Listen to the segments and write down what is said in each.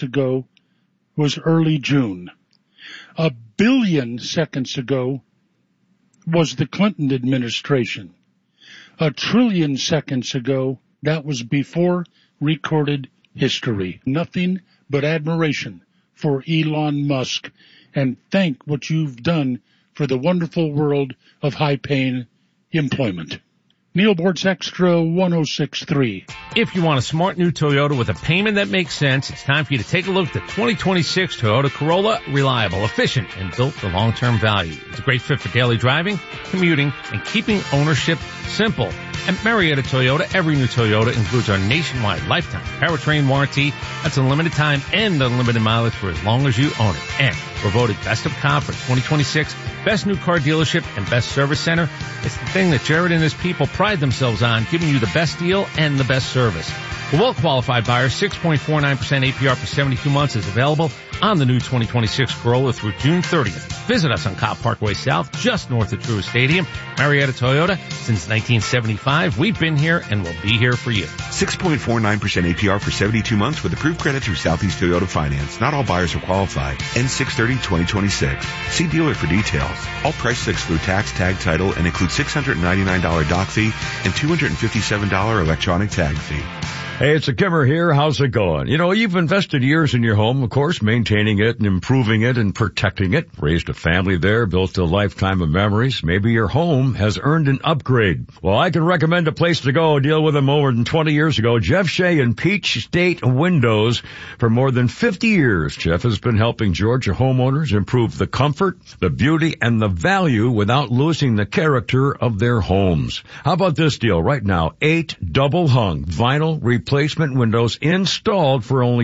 ago was early June. 1 billion seconds ago was the Clinton administration. 1 trillion seconds ago, that was before recorded history. Nothing but admiration for Elon Musk, and thank what you've done for the wonderful world of high-paying employment. Neil Boards Extra 1063. If you want a smart new Toyota with a payment that makes sense, it's time for you to take a look at the 2026 Toyota Corolla. Reliable, efficient, and built for long-term value. It's a great fit for daily driving, commuting, and keeping ownership simple. At Marietta Toyota, every new Toyota includes our nationwide lifetime powertrain warranty. That's unlimited time and unlimited mileage for as long as you own it. And we're voted Best of Comp for 2026, Best New Car Dealership, and Best Service Center. It's the thing that Jared and his people pride themselves on, giving you the best deal and the best service. For well-qualified buyers, 6.49% APR for 72 months is available on the new 2026 Corolla through June 30th. Visit us on Cobb Parkway South, just north of Truist Stadium. Marietta Toyota, since 1975, we've been here and will be here for you. 6.49% APR for 72 months with approved credit through Southeast Toyota Finance. Not all buyers are qualified. End 6/30/2026. See dealer for details. All prices exclude tax, tag, title, and include $699 dock fee and $257 electronic tag fee. Hey, it's a Kimmer here. How's it going? You know, you've invested years in your home, of course, maintaining it and improving it and protecting it. Raised a family there, built a lifetime of memories. Maybe your home has earned an upgrade. Well, I can recommend a place to go. Deal with them more than 20 years ago. Jeff Shea and Peach State Windows. For more than 50 years, Jeff has been helping Georgia homeowners improve the comfort, the beauty, and the value without losing the character of their homes. How about this deal right now? 8 double-hung vinyl replacement windows installed for only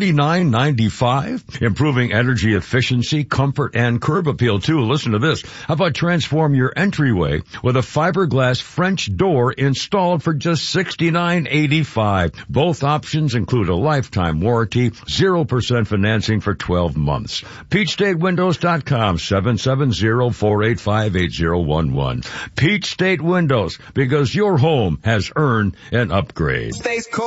$39.95, improving energy efficiency, comfort, and curb appeal too. Listen to this. How about transform your entryway with a fiberglass French door installed for just $69.85. Both options include a lifetime warranty, 0% financing for 12 months. PeachStateWindows.com, 770-485-8011. Peach State Windows, because your home has earned an upgrade.